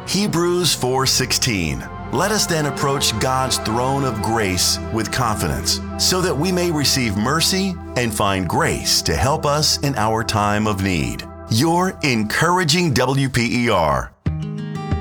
Hebrews 4:16. Let us then approach God's throne of grace with confidence, so that we may receive mercy and find grace to help us in our time of need. Your encouraging WPER.